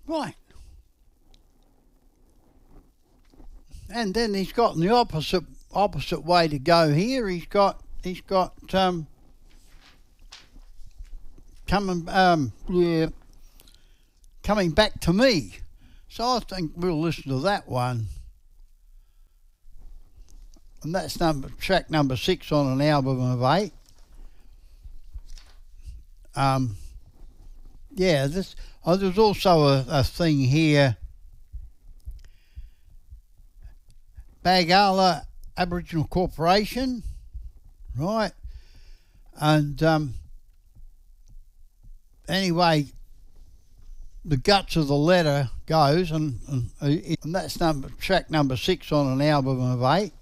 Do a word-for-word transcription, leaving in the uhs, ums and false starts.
Right. And then he's got the opposite opposite way to go here. He's got he's got um coming um yeah coming back to me. So I think we'll listen to that one. And that's number track number six on an album of eight. Um yeah, this oh there's also a, a thing here. Bagala Aboriginal Corporation, right? And um, anyway, the guts of the letter goes, and, and, and that's number track number six on an album of eight.